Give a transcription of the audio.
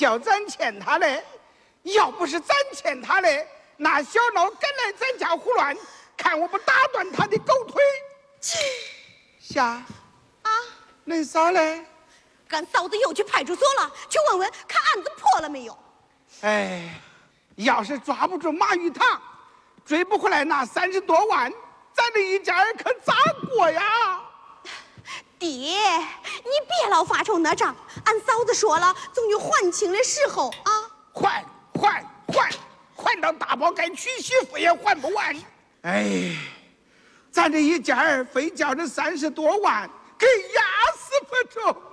叫咱欠他的。要不是咱欠他的，那小孬敢来咱家胡乱，看我不打断他的狗腿！夏啊， 恁嫂嘞？ 俺嫂子又去派出所了，去问问看案子破了没有。 哎，要是抓不住马玉堂，追不回来那30多万，咱这一家人可咋过呀？ 爹，你别老发愁那账，俺嫂子说了，总有还清的时候啊。 还到大宝该娶媳妇也还不完。哎，咱这一家人非叫这30多万给压死不成。